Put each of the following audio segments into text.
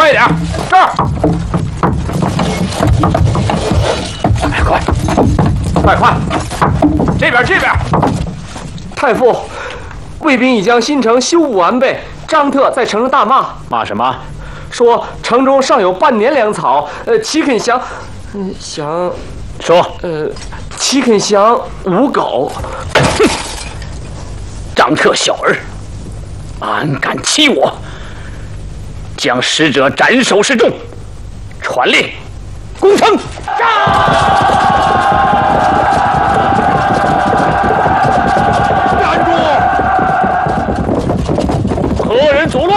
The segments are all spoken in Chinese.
快点，这儿！哎，快！这边！ 太傅，卫兵已将新城修补完备。张特在城上大骂， 骂什么？ 说城中尚有半年粮草，岂肯降？ 说， 岂肯降吴狗？ 哼！张特小儿，安敢欺我！将使者斩首示众，传令，攻城！ 站住！ 何人阻路？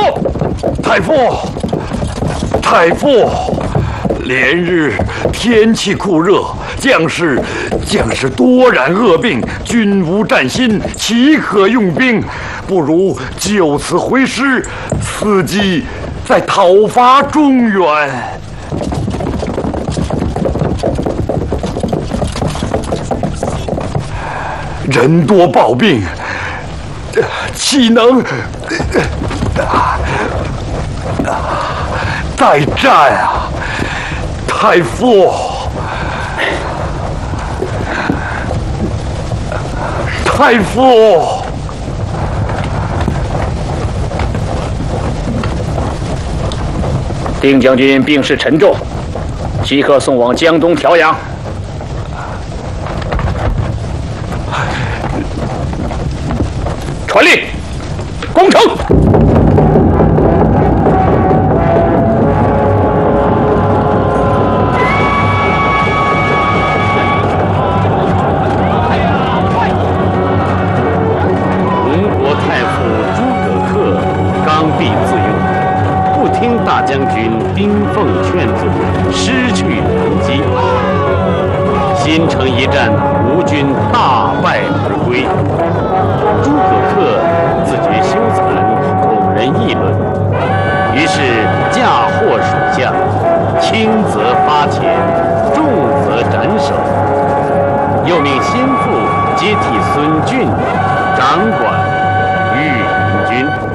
太傅，连日天气酷热，将士多染恶病，均无战心，岂可用兵？不如就此回师，伺机再讨伐中原。人多暴病，岂能再战啊！太傅， 丁将军病势沉重，即刻送往江东调养。传令，攻城！ 吴国太傅诸葛恪刚愎自用，不听大将军丁奉劝阻，失去良机。新城一战，吴军大败而归。诸葛恪自觉羞惭，恐人议论，于是嫁祸属下，轻则发遣，重则斩首。又命心腹接替孙峻，掌管御林军。